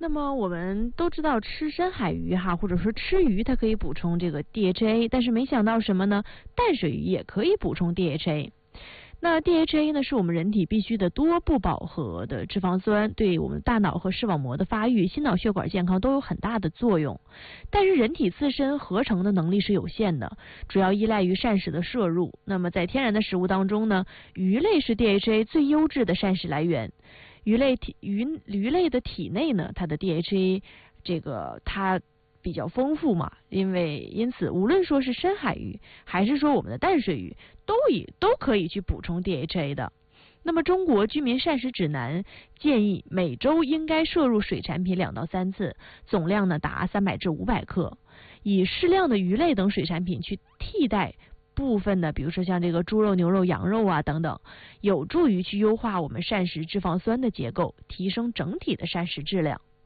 那么我们都知道吃深海鱼或者说吃鱼它可以补充这个 DHA， 但是没想到什么呢？淡水鱼也可以补充 DHA。那 DHA 呢，是我们人体必需的多不饱和的脂肪酸，对我们大脑和视网膜的发育、心脑血管健康都有很大的作用。但是人体自身合成的能力是有限的，主要依赖于膳食的摄入。那么在天然的食物当中呢，鱼类是 DHA 最优质的膳食来源。鱼类的体内呢，它的 DHA 它比较丰富嘛，因此无论说是深海鱼还是说我们的淡水鱼，都可以去补充 DHA 的。那么中国居民膳食指南建议每周应该摄入水产品2到3次，总量呢达300至500克，以适量的鱼类等水产品去替代部分的，比如说像这个猪肉、牛肉、羊肉等等，有助于去优化我们膳食脂肪酸的结构，提升整体的膳食质量。